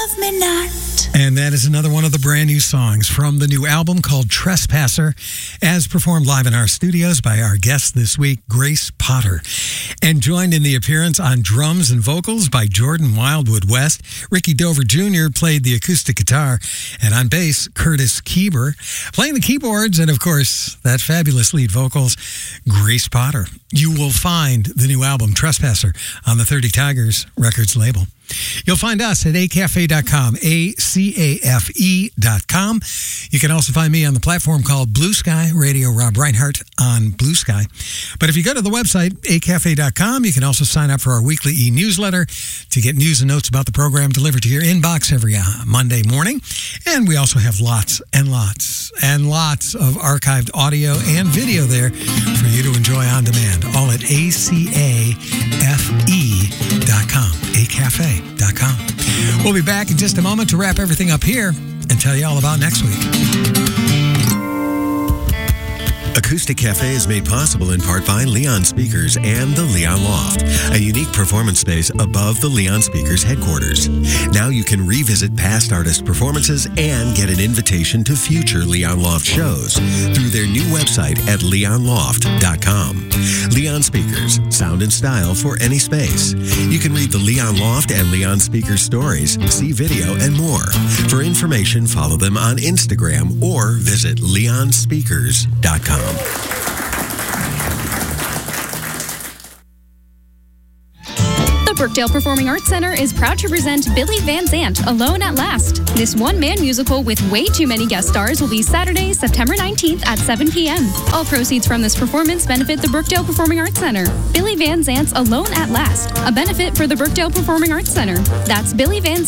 Love me not. And that is another one of the brand new songs from the new album called Trespasser, as performed live in our studios by our guest this week, Grace Potter. And joined in the appearance on drums and vocals by Jordan Wildwood West. Ricky Dover Jr. played the acoustic guitar, and on bass, Curtis Kieber. Playing the keyboards, and of course, that fabulous lead vocals, Grace Potter. You will find the new album, Trespasser, on the 30 Tigers Records label. You'll find us at acafe.com, acafe.com. You can also find me on the platform called Blue Sky Radio, Rob Reinhart on Blue Sky. But if you go to the website, acafe.com, you can also sign up for our weekly e-newsletter to get news and notes about the program delivered to your inbox every Monday morning. And we also have lots and lots and lots of archived audio and video there for you to enjoy on demand, all at acafe.com, acafe.com. We'll be back in just a moment to wrap everything up here and tell you all about next week. Acoustic Cafe is made possible in part by Leon Speakers and the Leon Loft, a unique performance space above the Leon Speakers headquarters. Now you can revisit past artist performances and get an invitation to future Leon Loft shows through their new website at leonloft.com. Leon Speakers, sound and style for any space. You can read the Leon Loft and Leon Speakers stories, see video, and more. For information, follow them on Instagram or visit leonspeakers.com. The Brookdale Performing Arts Center is proud to present Billy Van Zandt, Alone at Last. This one-man musical with way too many guest stars will be Saturday, September 19th at 7 p.m. All proceeds from this performance benefit the Brookdale Performing Arts Center. Billy Van Zandt's Alone at Last, a benefit for the Brookdale Performing Arts Center. That's Billy Van